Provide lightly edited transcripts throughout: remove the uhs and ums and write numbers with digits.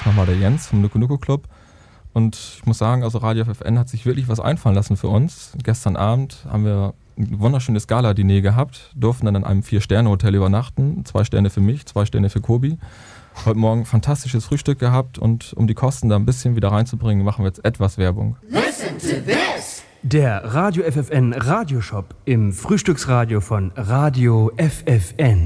ist nochmal der Jens vom Nuku Nuku Club. Und ich muss sagen, also Radio FFN hat sich wirklich was einfallen lassen für uns. Gestern Abend haben wir ein wunderschönes Gala-Diner gehabt, durften dann in einem 4-Sterne-Hotel übernachten. 2 Sterne für mich, 2 Sterne für Kobi. Heute Morgen fantastisches Frühstück gehabt und um die Kosten da ein bisschen wieder reinzubringen, machen wir jetzt etwas Werbung. Listen to this! Der Radio FFN Radioshop im Frühstücksradio von Radio FFN.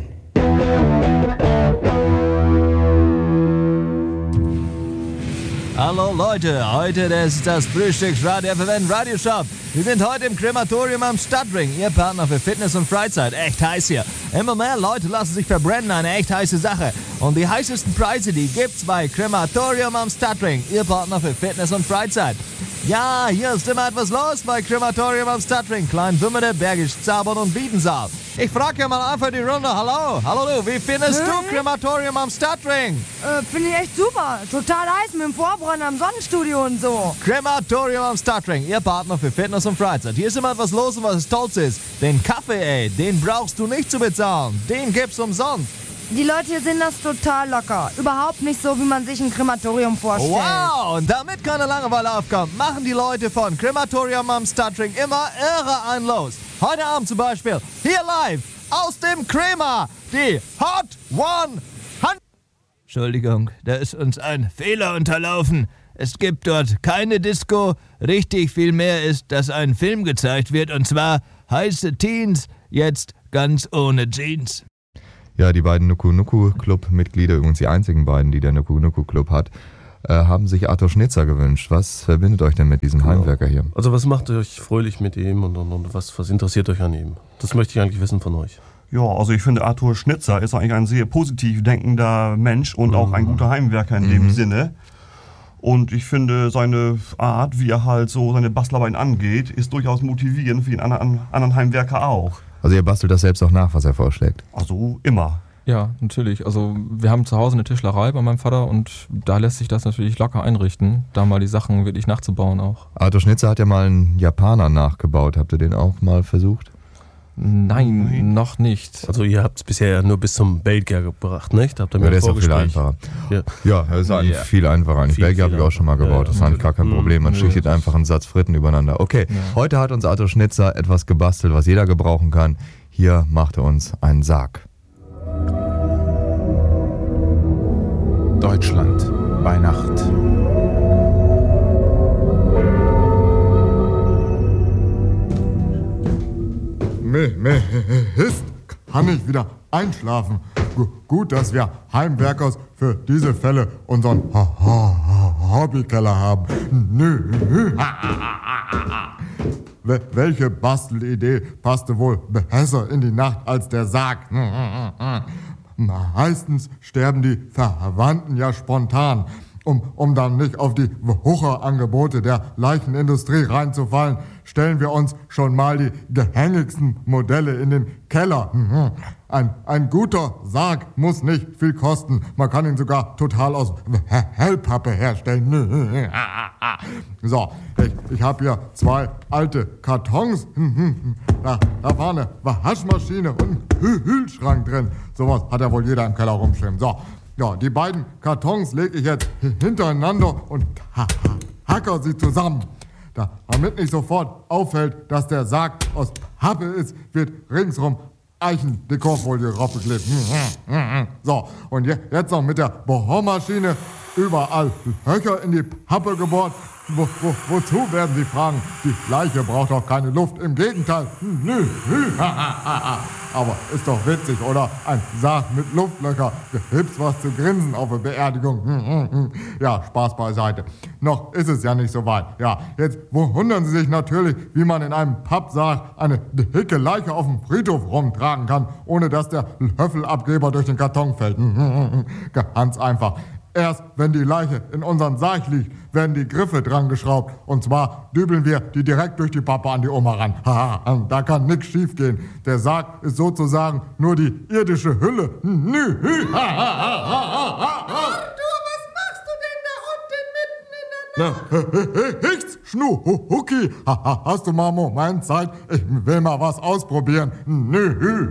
Hallo Leute, heute ist das Frühstücksradio FFN Radioshop. Wir sind heute im Krematorium am Stadtring, Ihr Partner für Fitness und Freizeit. Echt heiß hier. Immer mehr Leute lassen sich verbrennen, eine echt heiße Sache. Und die heißesten Preise, die gibt's bei Krematorium am Stadtring, Ihr Partner für Fitness und Freizeit. Ja, hier ist immer etwas los bei Krematorium am Stadtring, Kleinwümmede, Bergisch Zabern und Wiedensaal. Ich frage ja mal einfach die Runde, hallo du, wie findest du Krematorium am Stadtring? Finde ich echt super, total heiß mit dem Vorbrennen am Sonnenstudio und so. Krematorium am Stadtring, Ihr Partner für Fitness und Freizeit. Hier ist immer etwas los und was Tolles ist. Den Kaffee, den brauchst du nicht zu bezahlen, den gibt's umsonst. Die Leute hier sind das total locker. Überhaupt nicht so, wie man sich ein Krematorium vorstellt. Wow, und damit keine Langeweile aufkommt, machen die Leute von Krematorium am Stadtring immer irre ein los. Heute Abend zum Beispiel, hier live, aus dem Krema, die Hot 100. Entschuldigung, da ist uns ein Fehler unterlaufen. Es gibt dort keine Disco. Richtig viel mehr ist, dass ein Film gezeigt wird, und zwar heiße Teens, jetzt ganz ohne Jeans. Ja, die beiden Nuku Nuku Club-Mitglieder, übrigens die einzigen beiden, die der Nuku Nuku Club hat, haben sich Arthur Schnitzer gewünscht. Was verbindet euch denn mit diesem Heimwerker hier? Also was macht euch fröhlich mit ihm und was interessiert euch an ihm? Das möchte ich eigentlich wissen von euch. Ja, also ich finde, Arthur Schnitzer ist eigentlich ein sehr positiv denkender Mensch und auch ein guter Heimwerker in dem Sinne. Und ich finde, seine Art, wie er halt so seine Bastlarbeiten angeht, ist durchaus motivierend für den anderen Heimwerker auch. Also ihr bastelt das selbst auch nach, was er vorschlägt? Also immer. Ja, natürlich. Also wir haben zu Hause eine Tischlerei bei meinem Vater und da lässt sich das natürlich locker einrichten, da mal die Sachen wirklich nachzubauen auch. Arthur Schnitzer hat ja mal einen Japaner nachgebaut. Habt ihr den auch mal versucht? Nein, noch nicht. Also ihr habt es bisher nur bis zum Belgier gebracht, nicht? Habt ihr mir Ja, der ist auch viel einfacher. Ja, das ist eigentlich viel einfacher. Eigentlich Belgier habe ich auch schon mal gebaut. Das ist eigentlich gar kein Problem. Man schichtet einfach einen Satz Fritten übereinander. Okay, heute hat uns Arthur Schnitzer etwas gebastelt, was jeder gebrauchen kann. Hier macht er uns einen Sarg. Deutschland bei Nacht. Mist, kann ich wieder einschlafen. Gut, dass wir Heimwerkers für diese Fälle unseren Hobbykeller haben. Welche Bastelidee passte wohl besser in die Nacht als der Sarg? Meistens sterben die Verwandten ja spontan, um dann nicht auf die Wucherangebote der Leichenindustrie reinzufallen, stellen wir uns schon mal die gängigsten Modelle in den Keller. Ein guter Sarg muss nicht viel kosten. Man kann ihn sogar total aus Hellpappe herstellen. So, ich habe hier 2 alte Kartons. Da war eine Waschmaschine und ein Kühlschrank drin. Sowas hat ja wohl jeder im Keller rumstehen. So, ja, die beiden Kartons lege ich jetzt hintereinander und hacker sie zusammen. Damit nicht sofort auffällt, dass der Sarg aus Pappe ist, wird ringsrum Eichendekorfolie raufgeklebt. So, und jetzt noch mit der Bohrmaschine überall Löcher in die Pappe gebohrt. Wozu, werden Sie fragen? Die Leiche braucht doch keine Luft. Im Gegenteil. Aber ist doch witzig, oder? Ein Sarg mit Luftlöcher. Gibt's was zu grinsen auf der Beerdigung? Ja, Spaß beiseite. Noch ist es ja nicht so weit. Ja, jetzt wundern Sie sich natürlich, wie man in einem Pappsarg eine dicke Leiche auf dem Friedhof rumtragen kann, ohne dass der Löffelabgeber durch den Karton fällt. Ganz einfach. Erst wenn die Leiche in unserem Sarg liegt, werden die Griffe dran geschraubt. Und zwar dübeln wir die direkt durch die Pappe an die Oma ran. Da kann nichts schief gehen. Der Sarg ist sozusagen nur die irdische Hülle. Arthur, was machst du denn da unten mitten in der Nacht? Nichts, Schnucki. Hast du mal einen Moment Zeit? Ich will mal was ausprobieren.